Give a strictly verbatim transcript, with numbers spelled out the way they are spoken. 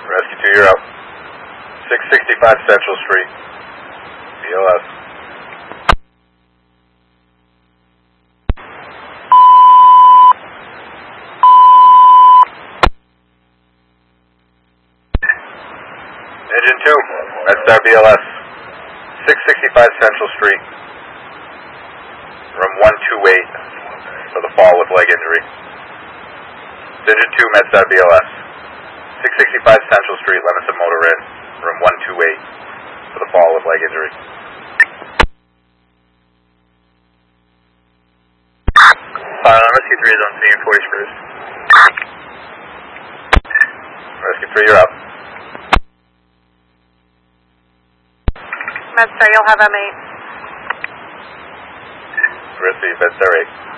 Rescue two, you're up. six sixty-five Central Street, B L S. Engine two, MedStar B L S, six sixty-five Central Street, room one two eight for the fall with leg injury. Engine two, MedStar B L S, six sixty-five Central Street, Lemonson Motor Inn, room one two eight for the fall with leg injury. Fire on Rescue three is on scene, forty-first. Rescue three, you're up. MedStar, you'll have M eight. Receive, MedStar eight.